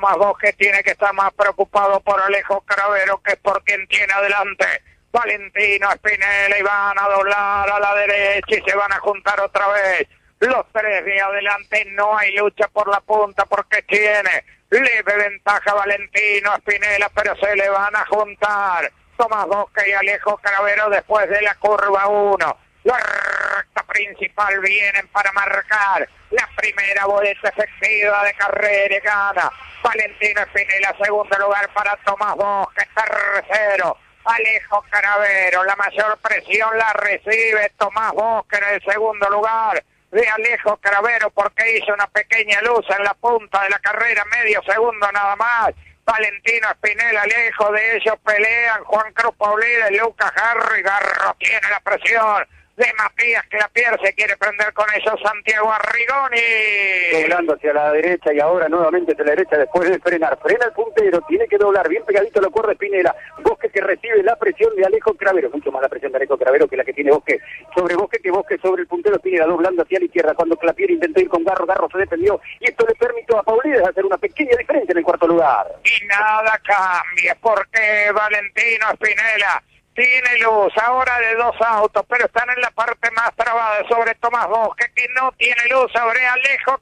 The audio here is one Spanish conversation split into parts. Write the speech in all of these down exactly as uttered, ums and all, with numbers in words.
Tomás Bosque tiene que estar más preocupado por Alejo Cravero que por quien tiene adelante. Valentino Spinella y van a doblar a la derecha y se van a juntar otra vez. Los tres de adelante, no hay lucha por la punta porque tiene leve ventaja Valentino Spinella, pero se le van a juntar Tomás Bosque y Alejo Cravero después de la curva uno. La recta principal vienen para marcar la primera boleta efectiva de carrera y gana Valentino Spinella, segundo lugar para Tomás Bosque, tercero Alejo Cravero. La mayor presión la recibe Tomás Bosque en el segundo lugar de Alejo Cravero porque hizo una pequeña luz en la punta de la carrera, medio segundo nada más. Valentino Spinella, lejos de ellos pelean Juan Cruz Paulides, Lucas Garro, y Garro tiene la presión de Matías Clapier, se quiere prender con ellos Santiago Arrigoni. Doblando hacia la derecha y ahora nuevamente hacia la derecha después de frenar. Frena el puntero, tiene que doblar, bien pegadito a la cuerda Spinella. Bosque que recibe la presión de Alejo Cravero, mucho más la presión de Alejo Cravero que la que tiene Bosque sobre Bosque, que Bosque sobre el puntero. Spinella doblando hacia la izquierda cuando Clapier intentó ir con Garro, Garro se defendió y esto le permitió a Paulides hacer una pequeña diferencia en el cuarto lugar. Y nada cambia porque Valentino Spinella tiene luz ahora de dos autos, pero están en la parte más trabada sobre Tomás Bosque, que no tiene luz sobre Alejo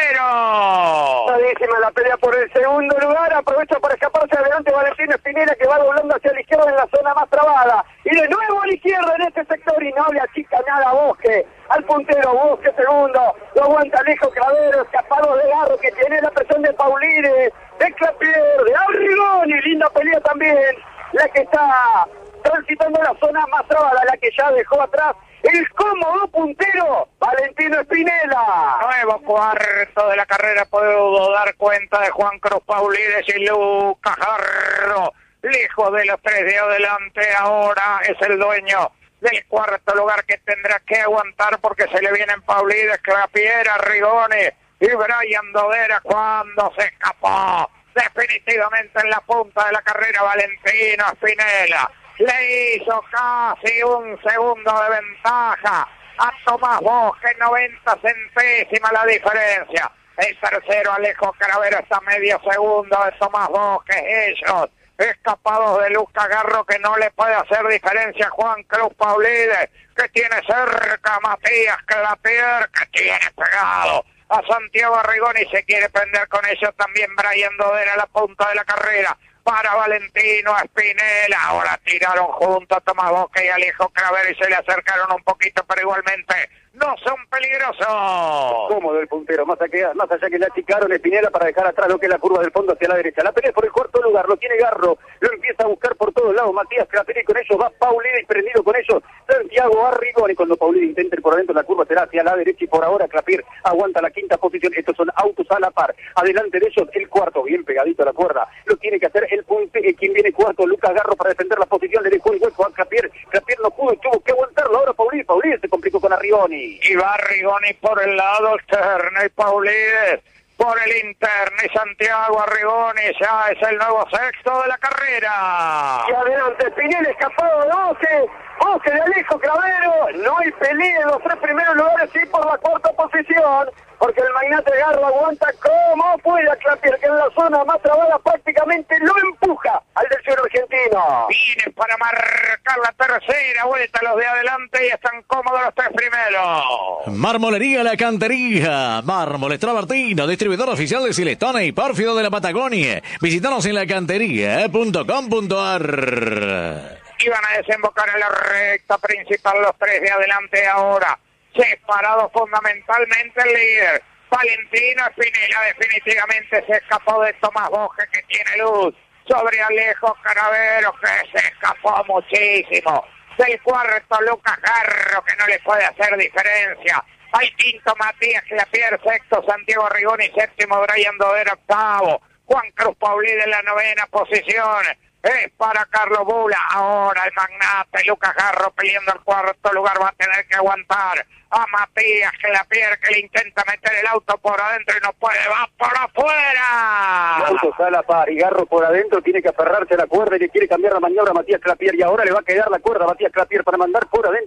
Cravero. Padísima la pelea por el segundo lugar, aprovecha para escaparse adelante Valentino Spinella, que va doblando hacia la izquierda en la zona más trabada, y de nuevo a la izquierda en este sector, y no le achica nada a Bosque, al puntero Bosque segundo, lo aguanta Alejo Cravero, escapado de Garro, que tiene la presión de Paulides, de Clapier, de Arrigoni, linda pelea también, la que está transitando la zona más trabada, la que ya dejó atrás el cómodo puntero Valentino Spinella. Nuevo cuarto de la carrera, puedo dar cuenta de Juan Cruz Paulides y Lucas Garro, lejos de los tres de adelante. Ahora es el dueño del cuarto lugar que tendrá que aguantar porque se le vienen Paulides, Clapier, Arrigoni y Brian Dodera cuando se escapó definitivamente en la punta de la carrera Valentino Spinella. Le hizo casi un segundo de ventaja a Tomás Bosque, noventa centésimas la diferencia. El tercero Alejo Cravero está medio segundo de Tomás Bosque. Ellos escapados de Lucas Garro, que no le puede hacer diferencia a Juan Cruz Paulides, que tiene cerca a Matías Clapier, que tiene pegado a Santiago Arrigoni y se quiere prender con ellos también Brian Dodera a la punta de la carrera. Para Valentino Spinella, ahora tiraron juntos a Tomás Bosque y Alejo Cravero y se le acercaron un poquito, pero igualmente no son peligrosos. Cómodo el puntero, más allá, más allá que le achicaron Spinella para dejar atrás lo que es la curva del fondo hacia la derecha. La pelea por el cuarto lugar, lo tiene Garro, lo empieza a buscar por todos lados Matías Clapier y con ellos va Paulides, prendido con ellos Santiago Arrigoni. Cuando Paulides intenta ir por adentro, la curva será hacia la derecha y por ahora Clapier aguanta la quinta posición. Estos son autos a la par. Adelante de ellos el cuarto, bien pegadito a la cuerda. Lo tiene que hacer el punte, eh, quien viene cuarto, Lucas Garro, para defender la posición. Le dejó el hueco a Clapier. Clapier no pudo y tuvo que aguantarlo. Ahora Paulides, Paulides se complicó con Arrigoni. Y va Arrigoni por el lado externo y Paulides por el interno y Santiago Arrigoni ya es el nuevo sexto de la carrera. Y adelante Spinella, escapado de Bosque, Bosque de Alejo Cravero, no hay pelea en los tres primeros lugares, sí por la cuarta posición, porque el magnate Garro aguanta como puede a Clapier, que en la zona más trabada prácticamente lo empuja al del cielo argentino. Vienen para marcar la tercera vuelta los de adelante y están cómodos los tres primeros. Marmolería La Cantería, Mármoles Travertino, distribuidor oficial de Silestone y Pórfido de la Patagonia. Visítanos en lacantería punto com punto a r. Y van a desembocar en la recta principal los tres de adelante ahora. Separado fundamentalmente el líder. Valentino Spinella definitivamente se escapó de Tomás Bosque, que tiene luz sobre Alejo Cravero, que se escapó muchísimo. Del cuarto Lucas Garro, que no le puede hacer diferencia. Al quinto Matías Clapier, sexto Santiago Arrigoni, séptimo Brian Dodera, octavo Juan Cruz Paulides en la novena posición. Es para Carlos Bula. Ahora el magnate Lucas Garro peleando el cuarto lugar, va a tener que aguantar a Matías Clapier, que le intenta meter el auto por adentro y no puede, va por afuera. Autos a la par y Garro por adentro, tiene que aferrarse a la cuerda y le quiere cambiar la maniobra a Matías Clapier, y ahora le va a quedar la cuerda a Matías Clapier para mandar por adentro y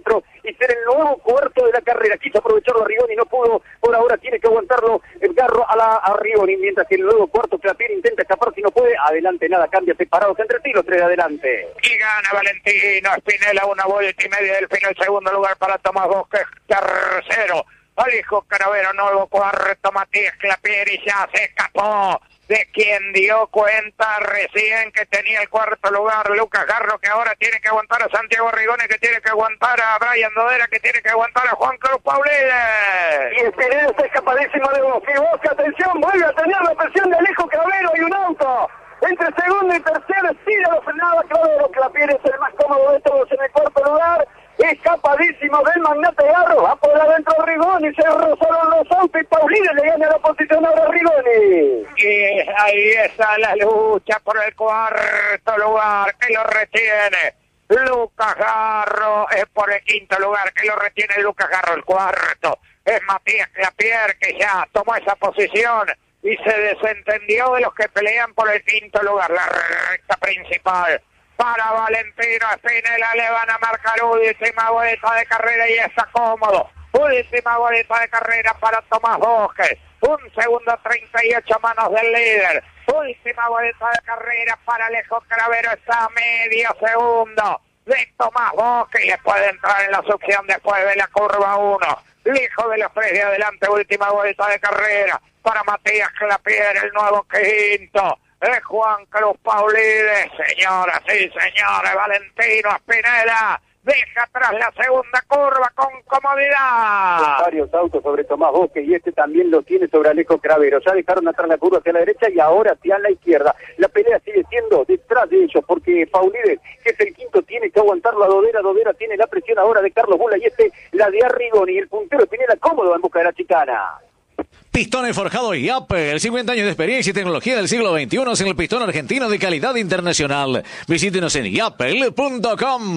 y ser el nuevo cuarto de la carrera. Quiso aprovecharlo a Rigoni, no pudo, por ahora tiene que aguantarlo el Garro a, la, a Rigoni, mientras que el nuevo cuarto Clapier intenta escapar, si no puede, adelante nada, cambia, separados entre ti los tres de adelante. Y gana Valentino Spinella, una vuelta y media del final, segundo lugar para Tomás Bosques, tercero. Alejo Caravero, nuevo cuarto, Matías Clapier, y ya se escapó de quien dio cuenta recién que tenía el cuarto lugar, Lucas Garro, que ahora tiene que aguantar a Santiago Rigoni, que tiene que aguantar a Brian Dodera, que tiene que aguantar a Juan Cruz Paulides. Y Spinella está escapadísimo de Bosque. Bosque, atención, vuelve a tener la presión de Alejo Caravero, hay un auto. Entre segundo y tercero, tira la frenada, Clavero, Clapier es el más cómodo de todos en el cuarto lugar. Escapadísimo del magnate Garro, va por adentro Rigoni, se rozaron los autos y Paulides le gana la posición ahora a Rigoni. Y ahí está la lucha por el cuarto lugar, que lo retiene Lucas Garro, es por el quinto lugar, que lo retiene Lucas Garro, el cuarto es Matías Clapier, que ya tomó esa posición y se desentendió de los que pelean por el quinto lugar, la recta principal. Para Valentino Spinella le van a marcar última vuelta de carrera y está cómodo. Última vuelta de carrera para Tomás Bosques. Un segundo treinta y ocho manos del líder. Última vuelta de carrera para Alejo Caravero. Está a medio segundo de Tomás Bosques y le puede entrar en la succión después de la curva uno. Lejos de los tres de adelante. Última vuelta de carrera para Matías Clapier, el nuevo quinto. Es Juan Cruz Paulides, señoras y señores, Valentino Spinella deja atrás la segunda curva con comodidad. Varios autos sobre Tomás Bosque y este también lo tiene sobre Alejo Caravero. Ya dejaron atrás la curva hacia la derecha y ahora hacia la izquierda. La pelea sigue siendo detrás de ellos porque Paulides, que es el quinto, tiene que aguantar la Dodera. Dodera tiene la presión ahora de Carlos Bula y este la de Arrigoni. Y el puntero Spinella cómodo en busca de la chicana. Pistones forjados y Apple, cincuenta años de experiencia y tecnología del siglo veintiuno en el pistón argentino de calidad internacional. Visítenos en yapel punto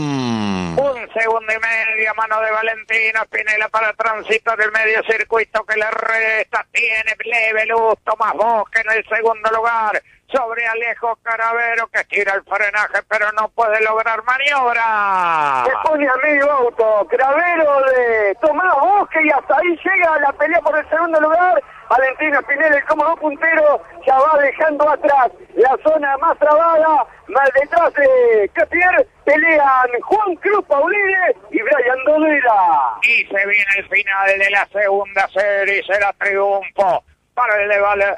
com. Un segundo y medio a mano de Valentino Spinella para transitar el medio circuito que le resta. Tiene leve luz Tomás Bosque en el segundo lugar sobre Alejo Caravero, que tira el frenaje pero no puede lograr maniobra. Se pone a medio auto, Caravero de Tomás Bosque y hasta ahí llega la pelea por el segundo lugar. Valentino Spinella, el cómodo puntero, ya va dejando atrás la zona más trabada. Más detrás de Clapier pelean Juan Cruz Paulides y Brian Dodera. Y se viene el final de la segunda serie, será triunfo para el de, Vale,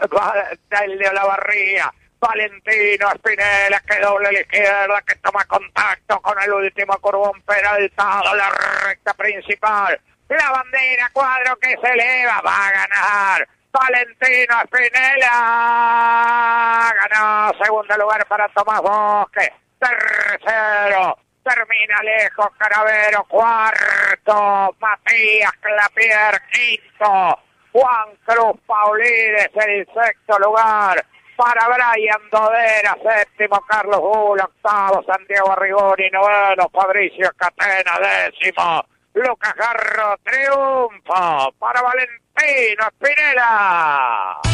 el de Olavarría. Valentino Spinella, que doble a la izquierda, que toma contacto con el último curvón peraltado, la recta principal. La bandera cuadro que se eleva, va a ganar Valentino Spinella. Ganó, segundo lugar para Tomás Bosque. Tercero, termina Alejo Caravero. Cuarto, Matías Clapier. Quinto, Juan Cruz Paulides, el sexto lugar para Brian Dodera. Séptimo, Carlos Bula. Octavo, Santiago Rigoni. Noveno, Fabricio Catena. Décimo, Lucas Garro. Triunfo para Valentino Spinella.